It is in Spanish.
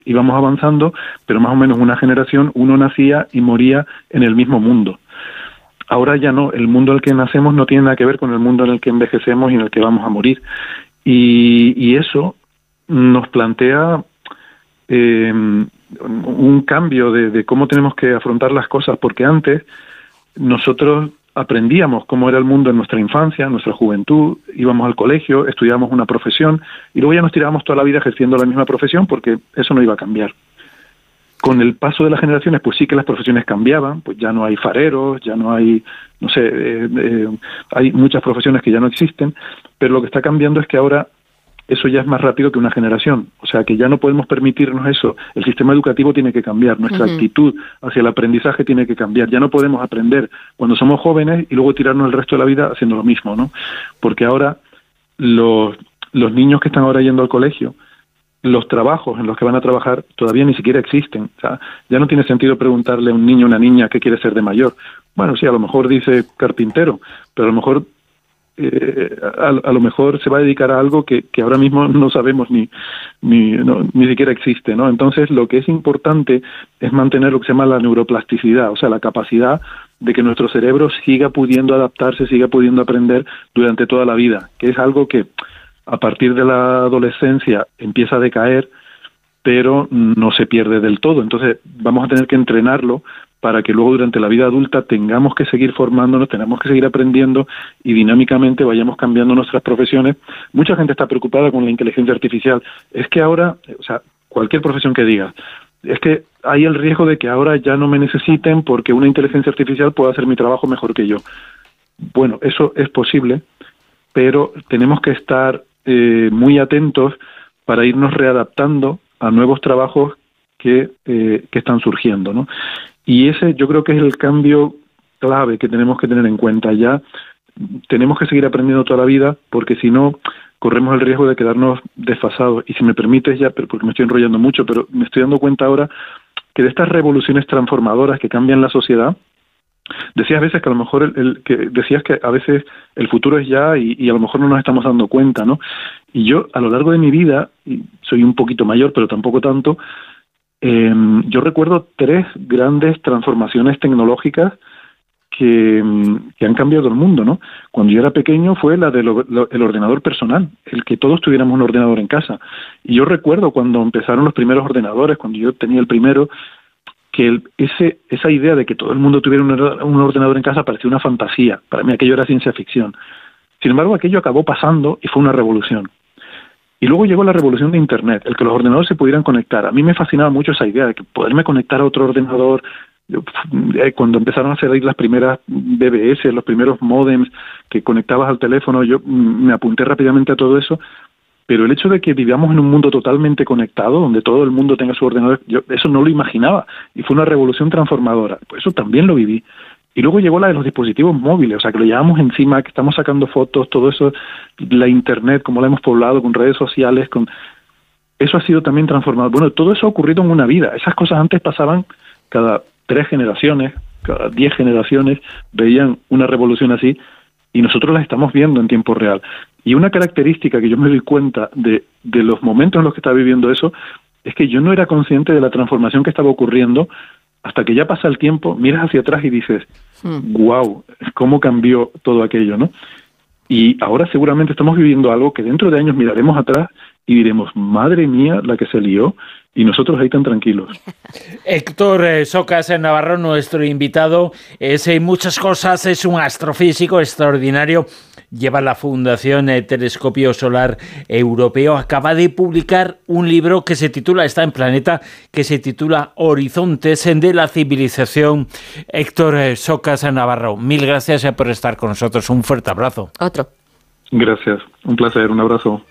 íbamos avanzando, pero más o menos una generación, uno nacía y moría en el mismo mundo. Ahora ya no, el mundo en el que nacemos no tiene nada que ver con el mundo en el que envejecemos y en el que vamos a morir. Y eso nos plantea un cambio de cómo tenemos que afrontar las cosas, porque antes nosotros aprendíamos cómo era el mundo en nuestra infancia, en nuestra juventud, íbamos al colegio, estudiábamos una profesión y luego ya nos tirábamos toda la vida ejerciendo la misma profesión porque eso no iba a cambiar. Con el paso de las generaciones, pues sí que las profesiones cambiaban, pues ya no hay fareros, ya no hay, no sé, hay muchas profesiones que ya no existen, pero lo que está cambiando es que ahora eso ya es más rápido que una generación, o sea que ya no podemos permitirnos eso, el sistema educativo tiene que cambiar, nuestra actitud hacia el aprendizaje tiene que cambiar, ya no podemos aprender cuando somos jóvenes y luego tirarnos el resto de la vida haciendo lo mismo, ¿no? Porque ahora los niños que están ahora yendo al colegio, los trabajos en los que van a trabajar todavía ni siquiera existen, o sea, ya no tiene sentido preguntarle a un niño o una niña qué quiere ser de mayor. Bueno, sí, a lo mejor dice carpintero, pero a lo mejor a lo mejor se va a dedicar a algo que ahora mismo no sabemos ni siquiera existe, ¿no? Entonces, lo que es importante es mantener lo que se llama la neuroplasticidad, o sea, la capacidad de que nuestro cerebro siga pudiendo adaptarse, siga pudiendo aprender durante toda la vida, que es algo que a partir de la adolescencia empieza a decaer, pero no se pierde del todo. Entonces, vamos a tener que entrenarlo para que luego durante la vida adulta tengamos que seguir formándonos, tenemos que seguir aprendiendo y dinámicamente vayamos cambiando nuestras profesiones. Mucha gente está preocupada con la inteligencia artificial. Es que ahora, o sea, cualquier profesión que digas, es que hay el riesgo de que ahora ya no me necesiten porque una inteligencia artificial pueda hacer mi trabajo mejor que yo. Bueno, eso es posible, pero tenemos que estar muy atentos para irnos readaptando a nuevos trabajos que están surgiendo, ¿no? Y ese yo creo que es el cambio clave que tenemos que tener en cuenta. Ya tenemos que seguir aprendiendo toda la vida porque si no corremos el riesgo de quedarnos desfasados. Y si me permites ya, porque me estoy enrollando mucho, pero me estoy dando cuenta ahora que de estas revoluciones transformadoras que cambian la sociedad, decías a veces que a lo mejor decías que a veces el futuro es ya y a lo mejor no nos estamos dando cuenta, ¿no? Y yo a lo largo de mi vida, y soy un poquito mayor pero tampoco tanto, yo recuerdo 3 grandes transformaciones tecnológicas que han cambiado el mundo, ¿no? Cuando yo era pequeño fue la del el ordenador personal, el que todos tuviéramos un ordenador en casa. Y yo recuerdo cuando empezaron los primeros ordenadores, cuando yo tenía el primero, que esa idea de que todo el mundo tuviera un ordenador en casa parecía una fantasía. Para mí aquello era ciencia ficción. Sin embargo, aquello acabó pasando y fue una revolución. Y luego llegó la revolución de Internet, el que los ordenadores se pudieran conectar. A mí me fascinaba mucho esa idea de que poderme conectar a otro ordenador. Cuando empezaron a hacer ahí las primeras BBS, los primeros módems que conectabas al teléfono, yo me apunté rápidamente a todo eso. Pero el hecho de que vivamos en un mundo totalmente conectado, donde todo el mundo tenga su ordenador, yo eso no lo imaginaba. Y fue una revolución transformadora. Pues eso también lo viví. Y luego llegó la de los dispositivos móviles, o sea, que lo llevamos encima, que estamos sacando fotos, todo eso, la Internet, como la hemos poblado, con redes sociales, eso ha sido también transformado. Bueno, todo eso ha ocurrido en una vida. Esas cosas antes pasaban cada 3 generaciones, cada 10 generaciones, veían una revolución así, y nosotros las estamos viendo en tiempo real. Y una característica que yo me doy cuenta de los momentos en los que estaba viviendo eso, es que yo no era consciente de la transformación que estaba ocurriendo hasta que ya pasa el tiempo, miras hacia atrás y dices, wow, cómo cambió todo aquello, ¿no? Y ahora seguramente estamos viviendo algo que dentro de años miraremos atrás y diremos, madre mía, la que se lió, y nosotros ahí tan tranquilos. Héctor Socas Navarro, nuestro invitado, es en muchas cosas, es un astrofísico extraordinario, lleva la Fundación Telescopio Solar Europeo, acaba de publicar un libro que se titula, está en Planeta, que se titula Horizontes de la Civilización. Héctor Socas Navarro, mil gracias por estar con nosotros, un fuerte abrazo. Otro. Gracias, un placer, un abrazo.